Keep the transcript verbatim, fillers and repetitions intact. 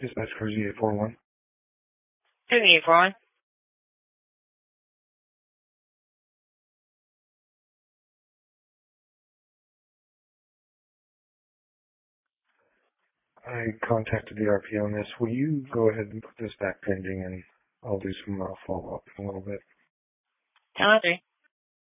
Dispatch for Z eight four one. Z eight four one. I contacted the R P O on this. Will you go ahead and put this back pending, and I'll do some uh, follow-up in a little bit. ten oh three.